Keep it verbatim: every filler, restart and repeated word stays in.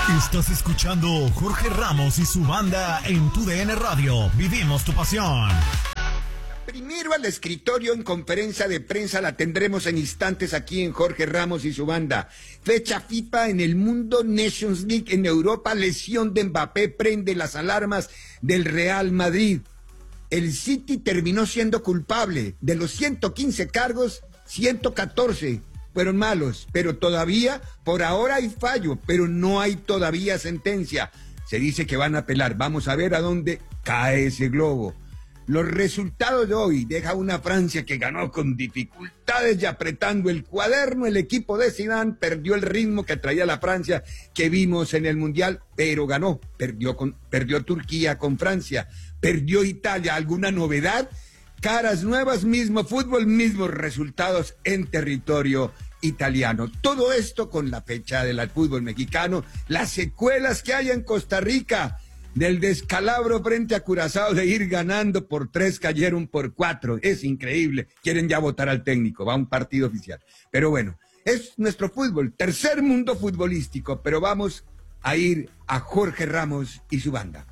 Estás escuchando Jorge Ramos y su banda en tu D N Radio. Vivimos tu pasión. Primero al escritorio en conferencia de prensa la tendremos en instantes aquí en Jorge Ramos y su banda. Fecha FIFA en el mundo, Nations League en Europa, lesión de Mbappé prende las alarmas del Real Madrid. El City terminó siendo culpable. De los ciento quince cargos, ciento catorce fueron malos, pero todavía, por ahora hay fallo, pero no hay todavía sentencia. Se dice que van a apelar. Vamos a ver a dónde cae ese globo. Los resultados de hoy deja una Francia que ganó con dificultades y apretando el cuaderno. El equipo de Zidane perdió el ritmo que traía la Francia que vimos en el Mundial, pero ganó. Perdió, con, perdió Turquía con Francia, perdió Italia. ¿Alguna novedad? Caras nuevas, mismo fútbol, mismos resultados en territorio italiano. Todo esto con la fecha del fútbol mexicano, las secuelas que hay en Costa Rica, del descalabro frente a Curazao de ir ganando por tres, cayeron por cuatro. Es increíble. Quieren ya votar al técnico, va a un partido oficial. Pero bueno, es nuestro fútbol, tercer mundo futbolístico, pero vamos a ir a Jorge Ramos y su banda.